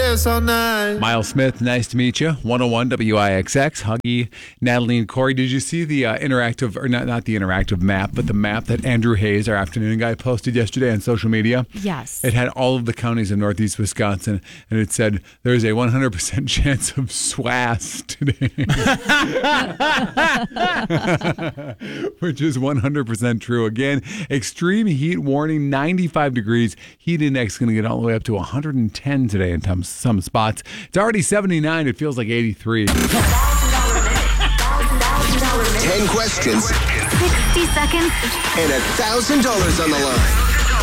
this all night. Miles Smith, nice to meet you. 101 WIXX. Huggy, Natalie, and Corey. Did you see the interactive, or not the interactive map, but the map that Andrew Hayes, our afternoon guy, posted yesterday on social media? Yes. It had all of the counties of northeast Wisconsin, and it said there's a 100% chance of SWAS today. Which is 100% true. Again, extreme heat warning, 95 degrees. Heat index going to get all the way up to 110 today in some spots. It's already 79. It feels like 83. $10 questions, 60 seconds, and $1,000 on the line.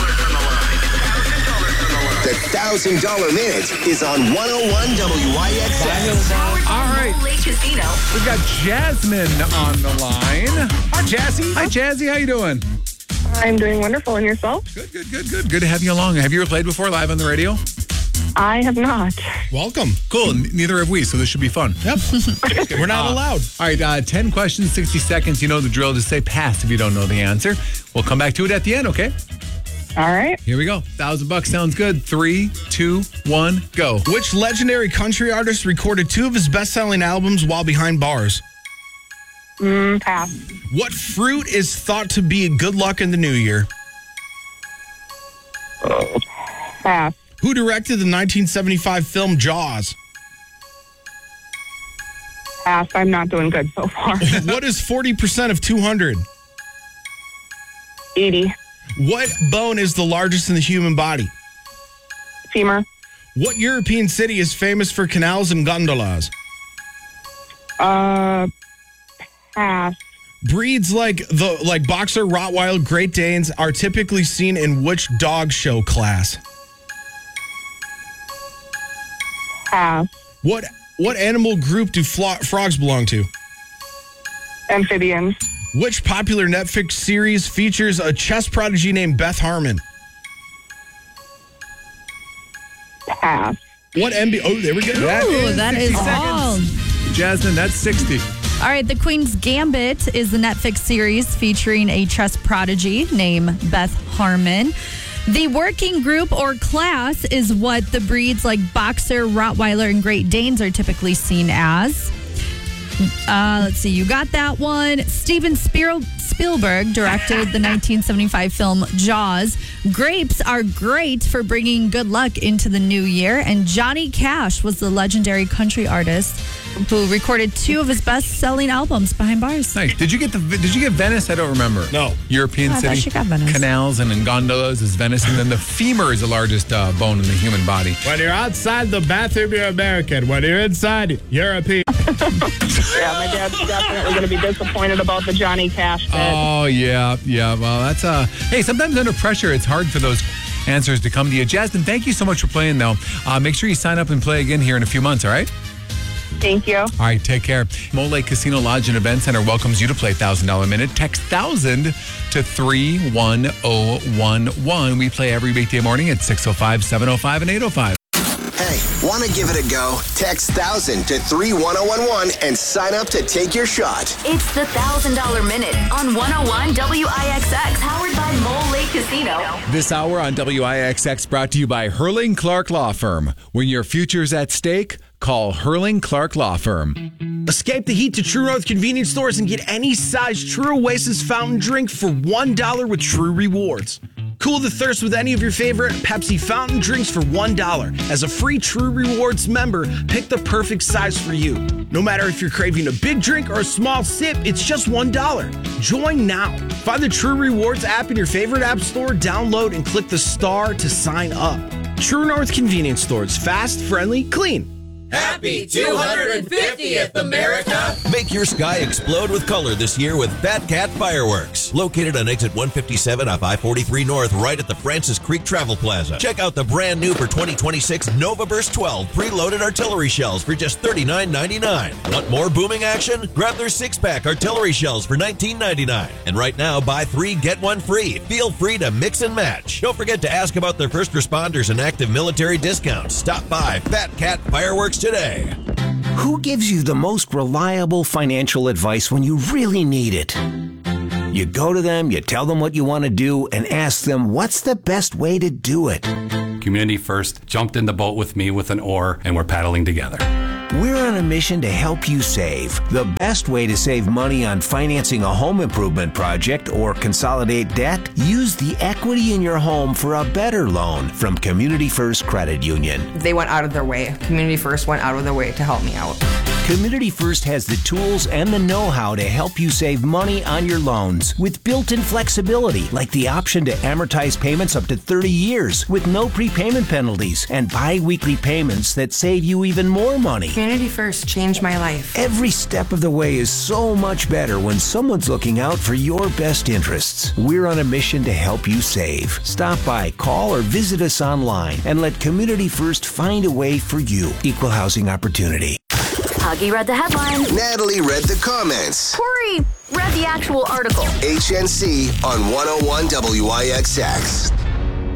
The $1,000 Minute is on 101 WIXX. All right. Lake Casino. We've got Jasmine on the line. Hi, Jazzy. Hi, Jazzy. How you doing? I'm doing wonderful. And yourself? Good. Good to have you along. Have you ever played before live on the radio? I have not. Welcome. Cool. Neither have we, so this should be fun. Yep. We're not allowed. All right, 10 questions, 60 seconds. You know the drill. Just say pass if you don't know the answer. We'll come back to it at the end, okay? All right. Here we go. $1,000 sounds good. 3, 2, 1, go. Which legendary country artist recorded 2 of his best-selling albums while behind bars? Pass. What fruit is thought to be good luck in the new year? Pass. Who directed the 1975 film Jaws? Pass. I'm not doing good so far. What is 40% of 200? 80. What bone is the largest in the human body? Femur. What European city is famous for canals and gondolas? Pass. Breeds like Boxer, Rottweiler, Great Danes are typically seen in which dog show class? Pass. What animal group do frogs belong to? Amphibians. Which popular Netflix series features a chess prodigy named Beth Harmon? Pass. What NBA? Oh, there we go. That is all. Jasmine, that's 60. All right, The Queen's Gambit is the Netflix series featuring a chess prodigy named Beth Harmon. The working group or class is what the breeds like Boxer, Rottweiler, and Great Danes are typically seen as. Let's see, you got that one. Steven Spielberg directed the 1975 film Jaws. Grapes are great for bringing good luck into the new year. And Johnny Cash was the legendary country artist who recorded 2 of his best-selling albums behind bars. Nice. Did you get Venice? I don't remember. No. European I city. thought she got Venice. Canals and gondolas is Venice, and then the femur is the largest bone in the human body. When you're outside the bathroom, you're American. When you're inside, European. Yeah, my dad's definitely going to be disappointed about the Johnny Cash bit. Oh, yeah. Well, that's hey, sometimes under pressure, it's hard for those answers to come to you. Jasmine, thank you so much for playing, though. Make sure you sign up and play again here in a few months, all right? Thank you. All right, take care. Mole Lake Casino Lodge and Event Center welcomes you to play $1,000 Minute. Text 1,000 to 31011. We play every weekday morning at 6:05, 7:05, and 8:05. Hey, want to give it a go? Text 1,000 to 31011 and sign up to take your shot. It's the $1,000 Minute on 101 WIXX, powered by Mole Lake Casino. This hour on WIXX brought to you by Hurling Clark Law Firm. When your future's at stake, call Hurling Clark Law Firm. Escape the heat to True North convenience stores and get any size True Oasis fountain drink for $1 with True Rewards. Cool the thirst with any of your favorite Pepsi fountain drinks for $1. As a free True Rewards member, pick the perfect size for you. No matter if you're craving a big drink or a small sip, it's just $1. Join now. Find the True Rewards app in your favorite app store, download, and click the star to sign up. True North convenience stores. Fast, friendly, clean. Happy 250th, America! Make your sky explode with color this year with Fat Cat Fireworks. Located on exit 157 off I-43 North, right at the Francis Creek Travel Plaza. Check out the brand new for 2026 Nova Burst 12 preloaded artillery shells for just $39.99. Want more booming action? Grab their 6-pack artillery shells for $19.99. And right now, buy 3, get 1 free. Feel free to mix and match. Don't forget to ask about their first responders and active military discounts. Stop by Fat Cat Fireworks today. Who gives you the most reliable financial advice when you really need it? You go to them, you tell them what you want to do, and ask them what's the best way to do it. Community First jumped in the boat with me with an oar, and we're paddling together. We're on a mission to help you save. The best way to save money on financing a home improvement project or consolidate debt? Use the equity in your home for a better loan from Community First Credit Union. They went out of their way. Community First went out of their way to help me out. Community First has the tools and the know-how to help you save money on your loans with built-in flexibility, like the option to amortize payments up to 30 years with no prepayment penalties and bi-weekly payments that save you even more money. Community First changed my life. Every step of the way is so much better when someone's looking out for your best interests. We're on a mission to help you save. Stop by, call, or visit us online and let Community First find a way for you. Equal housing opportunity. Huggy read the headlines. Natalie read the comments. Corey read the actual article. HNC on 101 WIXX.